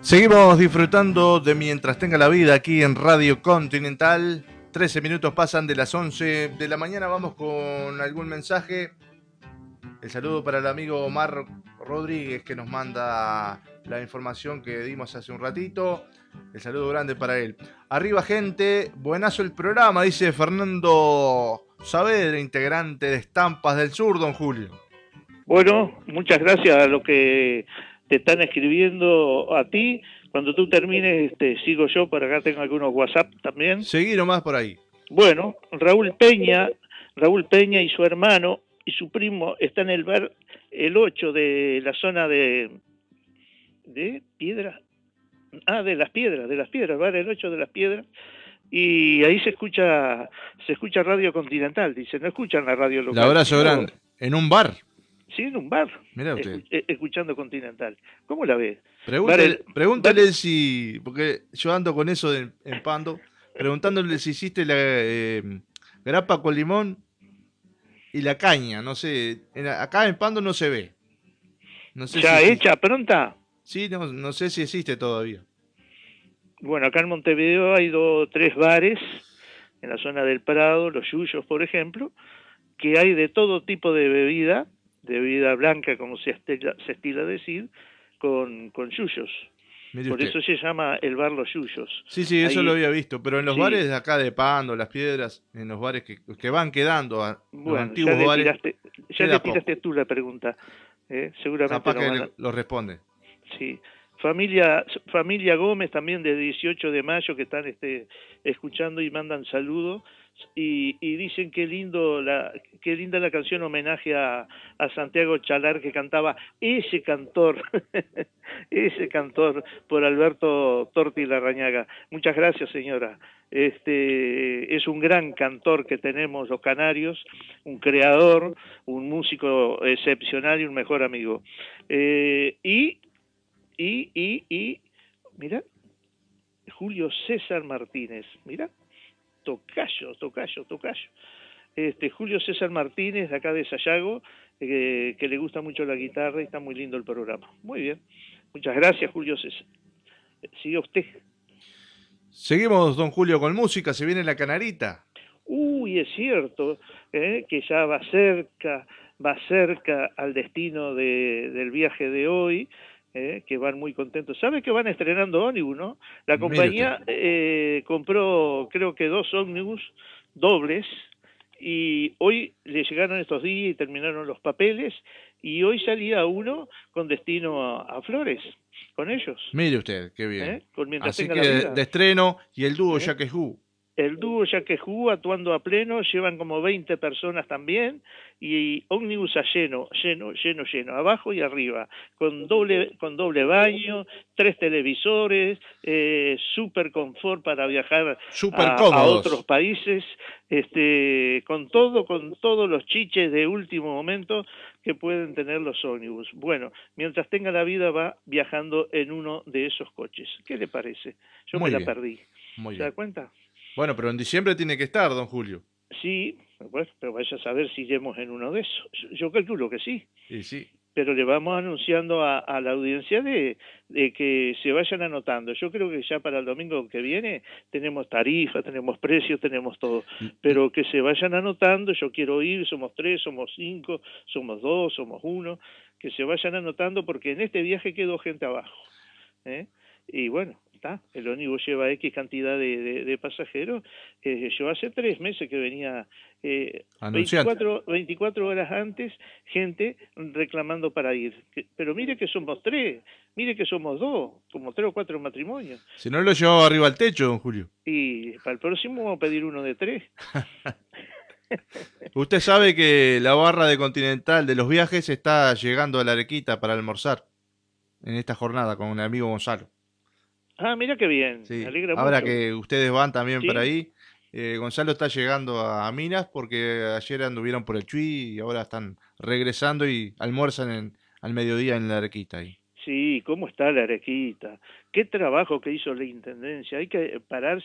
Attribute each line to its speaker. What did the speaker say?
Speaker 1: Seguimos disfrutando de Mientras tenga la vida aquí en Radio Continental. 13 minutos pasan de las 11 de la mañana. Vamos con algún mensaje. El saludo para el amigo Omar Rodríguez que nos manda la información que dimos hace un ratito. El saludo grande para él. Arriba, gente. Buenazo el programa, dice Fernando Saavedra, integrante de Estampas del Sur, don Julio.
Speaker 2: Bueno, muchas gracias a los que te están escribiendo a ti. Cuando tú termines, sigo yo, por acá tengo algunos WhatsApp también.
Speaker 1: Seguí nomás por ahí.
Speaker 2: Bueno, Raúl Peña y su hermano y su primo están en el bar El 8 de la zona de Piedra. De las Piedras, bar El 8 de las Piedras. Y ahí se escucha Radio Continental, dice, no escuchan la radio local.
Speaker 1: El abrazo grande. ¿En un bar?
Speaker 2: Sí, en un bar.
Speaker 1: Mira usted.
Speaker 2: Escuchando Continental. ¿Cómo la ves?
Speaker 1: Pregúntale si, porque yo ando con eso en Pando, preguntándole si hiciste la grapa con limón y la caña, no sé, acá en Pando no se ve. No sé
Speaker 2: ¿Ya
Speaker 1: si
Speaker 2: hecha, pronta?
Speaker 1: Sí, no sé si existe todavía.
Speaker 2: Bueno, acá en Montevideo hay 3 bares, en la zona del Prado, los Yuyos, por ejemplo, que hay de todo tipo de bebida blanca, como se estila decir, con yuyos.
Speaker 1: Mire
Speaker 2: por
Speaker 1: usted.
Speaker 2: eso se llama el bar Los Yuyos.
Speaker 1: Sí, eso lo había visto, pero en los
Speaker 2: Sí.
Speaker 1: bares de acá de Pando, Las Piedras, en los bares que van quedando, los
Speaker 2: Bueno,
Speaker 1: antiguos bares.
Speaker 2: Ya le tiraste tú la pregunta. Seguramente
Speaker 1: capaz que lo responde.
Speaker 2: Sí. Familia Gómez también de 18 de mayo que están escuchando y mandan saludos y dicen qué linda la canción homenaje a Santiago Chalar que cantaba ese cantor por Alberto Torti Larrañaga. Muchas gracias, señora. Es un gran cantor que tenemos los canarios, un creador, un músico excepcional y un mejor amigo. Mira, Julio César Martínez, mira, tocayo. Julio César Martínez, de acá de Sayago, que le gusta mucho la guitarra y está muy lindo el programa. Muy bien, muchas gracias, Julio César. Sigue usted.
Speaker 1: Seguimos, don Julio, con música, se viene la canarita.
Speaker 2: Uy, es cierto, que ya va cerca al destino del viaje de hoy. Que van muy contentos. ¿Sabe que van estrenando ómnibus, no? La compañía compró, creo que 2 ómnibus dobles, y hoy le llegaron estos días y terminaron los papeles, y hoy salía uno con destino a Flores, con ellos.
Speaker 1: Mire usted, qué bien.
Speaker 2: Con Mientras
Speaker 1: Así
Speaker 2: tenga
Speaker 1: que
Speaker 2: la vida.
Speaker 1: de estreno, y el dúo Jack Who.
Speaker 2: El dúo Yaquejú actuando a pleno, llevan como 20 personas también, y ómnibus a lleno, abajo y arriba, con doble baño, 3 televisores, super confort para viajar a otros países, con todos los chiches de último momento que pueden tener los ómnibus. Bueno, Mientras tenga la vida va viajando en uno de esos coches. ¿Qué le parece? Yo me la perdí. ¿Se da cuenta?
Speaker 1: Bueno, pero en diciembre tiene que estar, don Julio.
Speaker 2: Sí, bueno, pero vaya a saber si iremos en uno de esos. Yo calculo que sí.
Speaker 1: Sí.
Speaker 2: Pero le vamos anunciando a la audiencia de que se vayan anotando. Yo creo que ya para el domingo que viene tenemos tarifa, tenemos precios, tenemos todo. Pero que se vayan anotando, yo quiero ir, somos 3, somos 5, somos 2, somos 1, que se vayan anotando porque en este viaje quedó gente abajo. Y bueno, el ómnibus lleva X cantidad de pasajeros. Yo hace 3 meses que venía 24 horas antes, gente reclamando para ir. Pero mire que somos 3, mire que somos 2, como 3 o 4 matrimonios.
Speaker 1: Si no lo llevaba arriba al techo, don Julio.
Speaker 2: Y para el próximo vamos a pedir uno de 3.
Speaker 1: Usted sabe que la barra de Continental de los viajes está llegando a la Arequita para almorzar en esta jornada con el amigo Gonzalo.
Speaker 2: Mira qué bien,
Speaker 1: sí.
Speaker 2: Me alegra
Speaker 1: Ahora
Speaker 2: mucho.
Speaker 1: que ustedes van también
Speaker 2: ¿Sí?
Speaker 1: para ahí, Gonzalo está llegando a Minas porque ayer anduvieron por el Chuy y ahora están regresando y almuerzan al mediodía en la Arequita ahí.
Speaker 2: Sí, ¿cómo está la Arequita? Qué trabajo que hizo la Intendencia. Hay que pararse